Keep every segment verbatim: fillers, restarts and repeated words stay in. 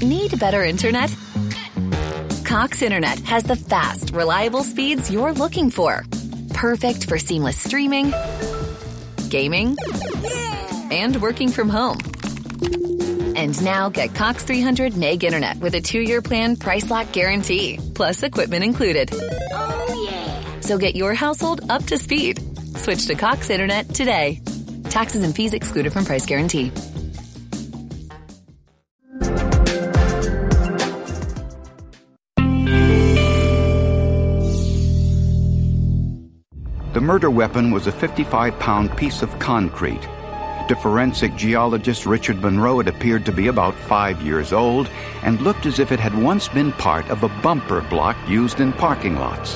Need better internet? Cox Internet has the fast, reliable speeds you're looking for. Perfect for seamless streaming, gaming, and working from home. And now get Cox three hundred meg internet with a two-year plan price lock guarantee, plus equipment included. Oh, yeah. So get your household up to speed. Switch to Cox Internet today. Taxes and fees excluded from price guarantee. The murder weapon was a fifty-five pound piece of concrete. To forensic geologist Richard Monroe, it appeared to be about five years old and looked as if it had once been part of a bumper block used in parking lots.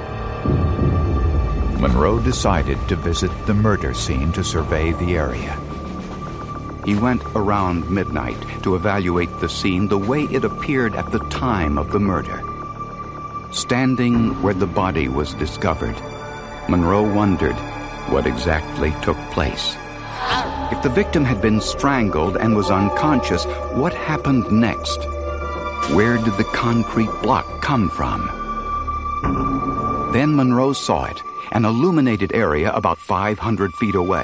Monroe decided to visit the murder scene to survey the area. He went around midnight to evaluate the scene the way it appeared at the time of the murder. Standing where the body was discovered, Monroe wondered what exactly took place. If the victim had been strangled and was unconscious, what happened next? Where did the concrete block come from? Then Monroe saw it, an illuminated area about five hundred feet away.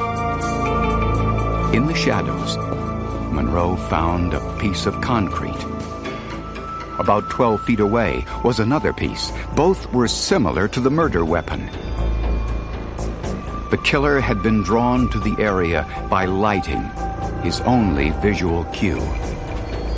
In the shadows, Monroe found a piece of concrete. About twelve feet away was another piece. Both were similar to the murder weapon. The killer had been drawn to the area by lighting, his only visual cue.